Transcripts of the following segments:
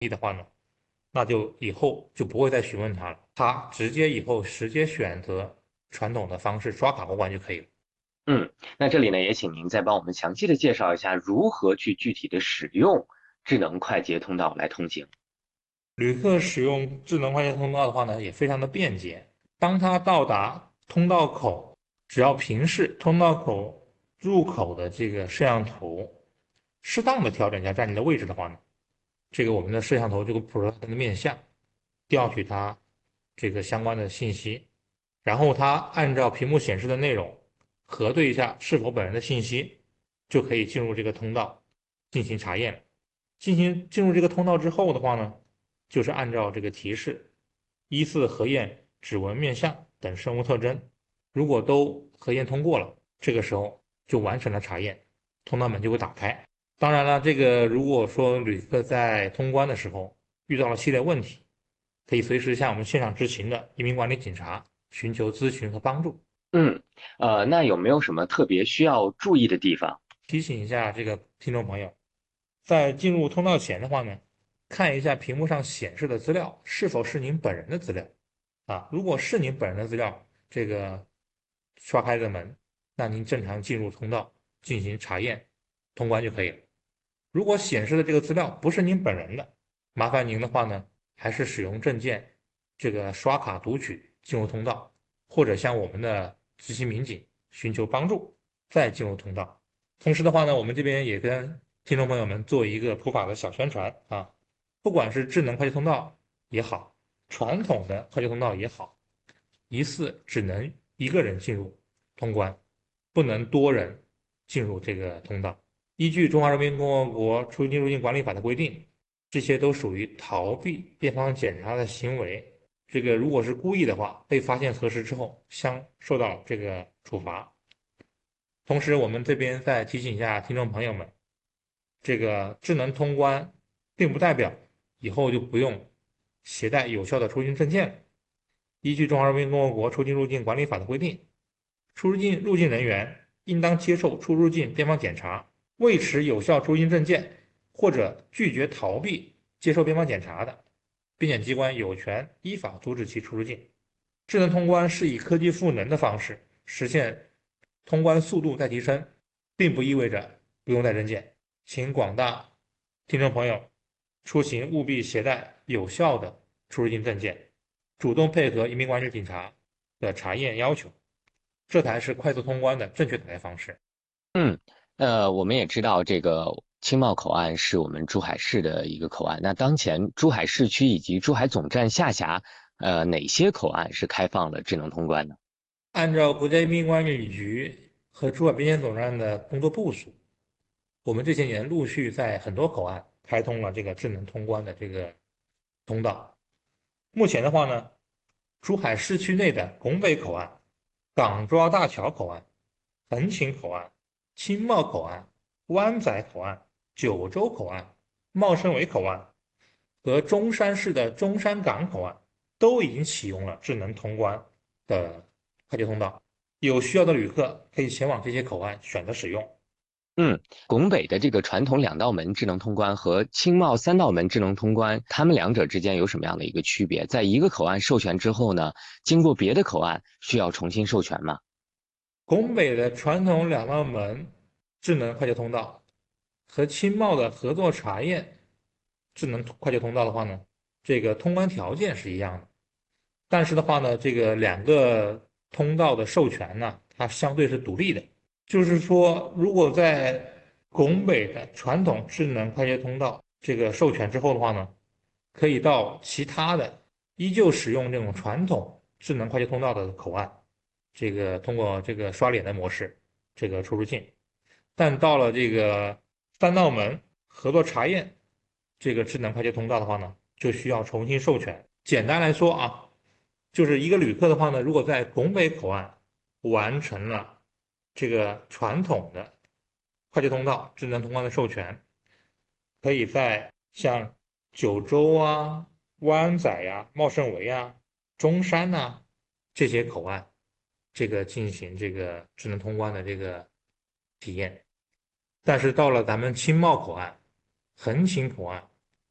意的话呢，那就以后就不会再询问他了，他以后直接选择传统的方式刷卡过关就可以了。 那这里呢，也请您再帮我们详细的介绍一下如何去具体的使用智能快捷通道来通行。 旅客使用智能快捷通道的话呢，也非常的便捷。当他到达通道口，只要平视通道口入口的这个摄像头，适当的调整一下站立的位置的话呢，这个我们的摄像头就会捕捉它的面相，调取它这个相关的信息，然后它按照屏幕显示的内容核对一下是否本人的信息，就可以进入这个通道进行查验。进入这个通道之后的话呢，就是按照这个提示，依次核验指纹、面相等生物特征。如果都核验通过了，这个时候就完成了查验，通道门就会打开。当然了，这个如果说旅客在通关的时候遇到了系列问题，可以随时向我们现场执勤的移民管理警察寻求咨询和帮助。 嗯，那有没有什么特别需要注意的地方？ 提醒一下这个听众朋友，在进入通道前的话呢，看一下屏幕上显示的资料是否是您本人的资料啊。如果是您本人的资料，这个刷开的门，那您正常进入通道进行查验，通关就可以了。如果显示的这个资料不是您本人的，麻烦您的话呢，还是使用证件这个刷卡读取进入通道，或者向我们的执行民警寻求帮助，再进入通道。同时的话呢，我们这边也跟听众朋友们做一个普法的小宣传啊，不管是智能快捷通道也好，传统的快捷通道也好，一次只能一个人进入通关，不能多人进入这个通道。依据《中华人民共和国出入境管理法》的规定，这些都属于逃避边防检查的行为。这个如果是故意的话，被发现核实之后，将受到这个处罚。同时，我们这边再提醒一下听众朋友们，这个智能通关并不代表以后就不用携带有效的出境证件了。依据《中华人民共和国出入境管理法》的规定，入境人员应当接受出入境边防检查，未持有效出境证件或者拒绝逃避接受边防检查的，边检机关有权依法阻止其出入境。智能通关是以科技赋能的方式实现通关速度在提升，并不意味着不用带证件。请广大听众朋友出行务必携带有效的出入境证件，主动配合移民管理警察的查验要求，这才是快速通关的正确等待方式。 嗯，我们也知道这个青茂口岸是我们珠海市的一个口岸。那当前珠海市区以及珠海总站下辖，哪些口岸是开放了智能通关呢？ 按照国家移民管理局和珠海边检总站的工作部署，我们这些年陆续在很多口岸开通了这个智能通关的这个通道。目前的话呢，珠海市区内的拱北口岸、港珠澳大桥口岸、横琴口岸、青茂口岸、湾仔口岸、九州口岸、茂盛围口岸和中山市的中山港口岸都已经启用了智能通关的快捷通道。有需要的旅客可以前往这些口岸选择使用。 嗯，拱北的这个传统两道门智能通关和青茂三道门智能通关，它们两者之间有什么样的一个区别？在一个口岸授权之后呢，经过别的口岸需要重新授权吗？ 拱北的传统两道门智能快捷通道和青茂的合作查验智能快捷通道的话呢，这个通关条件是一样的，但是的话呢，这个两个通道的授权呢，它相对是独立的。就是说，如果在拱北的传统智能快捷通道这个授权之后的话呢，可以到其他的依旧使用这种传统智能快捷通道的口岸，这个通过这个刷脸的模式这个出入境。但到了这个三道门合作查验这个智能快捷通道的话呢，就需要重新授权。简单来说啊，就是一个旅客的话呢，如果在拱北口岸完成了这个传统的快捷通道智能通关的授权，可以在像九州啊、湾仔呀、茂盛围啊、中山呐、这些口岸，这个进行这个智能通关的这个体验。但是到了咱们青茂口岸、横琴口岸、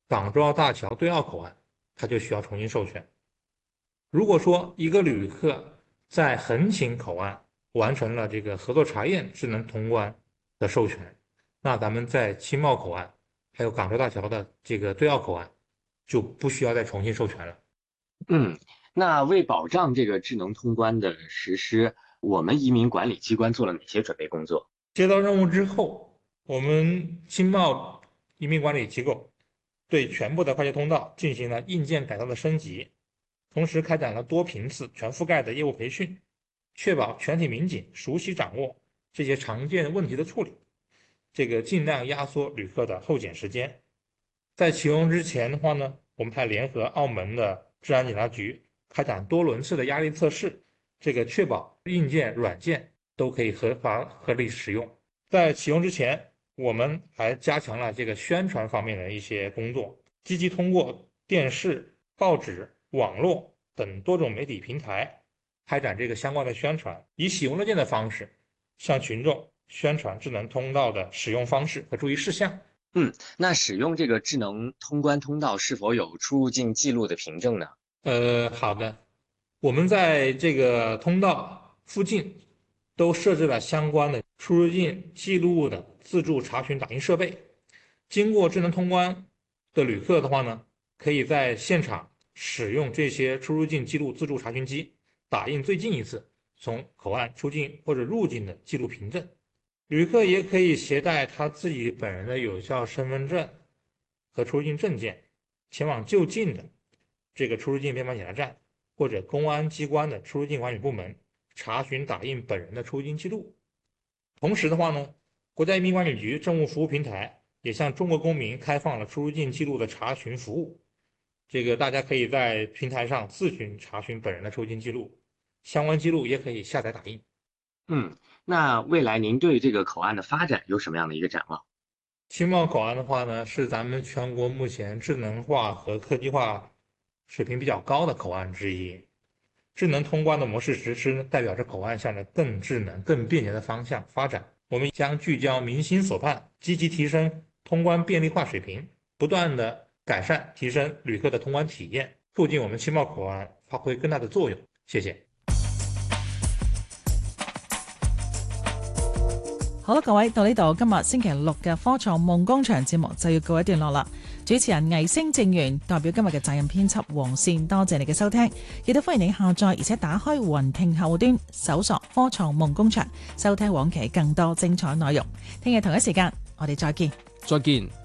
港珠澳大桥对澳口岸，它就需要重新授权。如果说一个旅客在横琴口岸完成了这个合作查验智能通关的授权，那咱们在青茂口岸还有港珠澳大桥的这个对澳口岸就不需要再重新授权了。 那为保障这个智能通关的实施，我们移民管理机关做了哪些准备工作？ 接到任务之后，我们青茂移民管理机构对全部的快捷通道进行了硬件改造的升级，同时开展了多频次全覆盖的业务培训，确保全体民警熟悉掌握这些常见问题的处理，这个尽量压缩旅客的候检时间。在启用之前的话呢，我们还联合澳门的治安警察局开展多轮次的压力测试，这个确保硬件、软件都可以合法合理使用。在启用之前，我们还加强了这个宣传方面的一些工作，积极通过电视、报纸、网络等多种媒体平台开展这个相关的宣传，以喜闻乐见的方式向群众宣传智能通道的使用方式和注意事项。 那使用这个智能通关通道是否有出入境记录的凭证呢？ 好的，我们在这个通道附近都设置了相关的出入境记录的自助查询打印设备。经过智能通关的旅客的话呢，可以在现场使用这些出入境记录自助查询机打印最近一次从口岸出境或者入境的记录凭证。旅客也可以携带他自己本人的有效身份证和出入境证件，前往就近的这个出入境边防检查站或者公安机关的出入境管理部门查询打印本人的出入境记录。同时的话呢，国家移民管理局政务服务平台也向中国公民开放了出入境记录的查询服务，这个大家可以在平台上自行查询本人的出入境记录，相关记录也可以下载打印。 那未来您对这个口岸的发展有什么样的一个展望？ 青茂口岸的话呢，是咱们全国目前智能化和科技化水平比较高的口岸之一。智能通关的模式实施，代表着口岸向着更智能、更便捷的方向发展。我们将聚焦民心所盼，积极提升通关便利化水平，不断的改善提升旅客的通关体验，促进我们青茂口岸发挥更大的作用。谢谢。 好啦，各位到呢度，今日星期六嘅科創夢工場節目就要告一段落啦。主持人魏星正源代表今日嘅責任編輯黃善，多謝你嘅收聽，亦都歡迎你下載而且打開雲聽客戶端，搜索科創夢工場，收聽往期更多精彩內容。聽日同一時間，我哋再見。 再見。